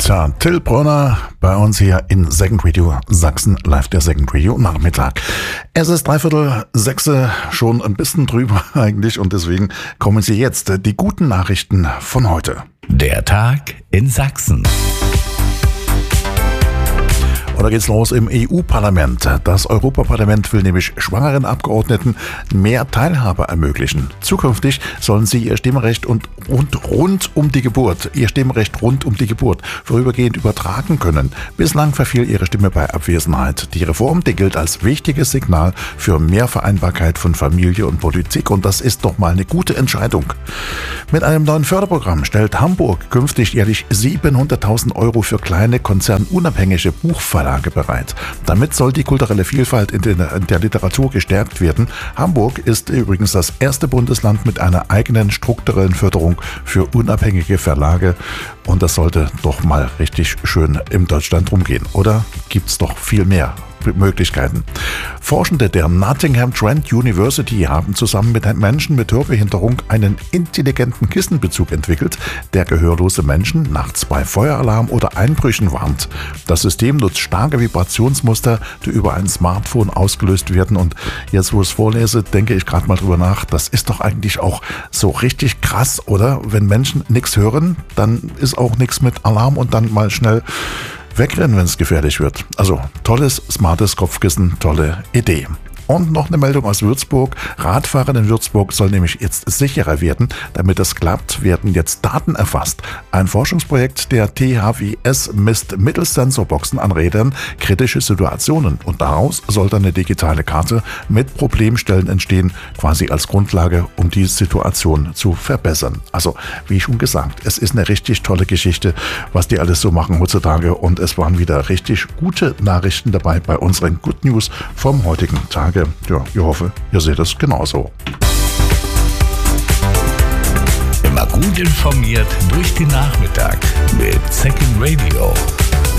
Tja, Till Brunner bei uns hier in Second Radio Sachsen, live der Second Radio Nachmittag. Es ist 5:45, schon ein bisschen drüber eigentlich und deswegen kommen Sie jetzt die guten Nachrichten von heute. Der Tag in Sachsen. Oder geht's los im EU-Parlament. Das Europaparlament will nämlich schwangeren Abgeordneten mehr Teilhabe ermöglichen. Zukünftig sollen sie ihr Stimmrecht rund um die Geburt vorübergehend übertragen können. Bislang verfiel ihre Stimme bei Abwesenheit. Die Reform, die gilt als wichtiges Signal für mehr Vereinbarkeit von Familie und Politik und das ist doch mal eine gute Entscheidung. Mit einem neuen Förderprogramm stellt Hamburg künftig jährlich 700.000 € für kleine konzernunabhängige Buchverlage bereit. Damit soll die kulturelle Vielfalt in der Literatur gestärkt werden. Hamburg ist übrigens das erste Bundesland mit einer eigenen strukturellen Förderung für unabhängige Verlage und das sollte doch mal richtig schön in Deutschland rumgehen. Oder gibt's doch viel mehr Möglichkeiten. Forschende der Nottingham Trent University haben zusammen mit Menschen mit Hörbehinderung einen intelligenten Kissenbezug entwickelt, der gehörlose Menschen nachts bei Feueralarm oder Einbrüchen warnt. Das System nutzt starke Vibrationsmuster, die über ein Smartphone ausgelöst werden und jetzt, wo ich es vorlese, denke ich gerade mal drüber nach, das ist doch eigentlich auch so richtig krass, oder? Wenn Menschen nichts hören, dann ist auch nichts mit Alarm und dann mal schnell wegrennen, wenn es gefährlich wird. Also tolles, smartes Kopfkissen, tolle Idee. Und noch eine Meldung aus Würzburg. Radfahren in Würzburg soll nämlich jetzt sicherer werden. Damit das klappt, werden jetzt Daten erfasst. Ein Forschungsprojekt der THWS misst mittels Sensorboxen an Rädern kritische Situationen. Und daraus soll dann eine digitale Karte mit Problemstellen entstehen, quasi als Grundlage, um die Situation zu verbessern. Also, wie schon gesagt, es ist eine richtig tolle Geschichte, was die alles so machen heutzutage. Und es waren wieder richtig gute Nachrichten dabei bei unseren Good News vom heutigen Tage. Ja, ich hoffe, ihr seht es genauso. Immer gut informiert durch den Nachmittag mit Second Radio.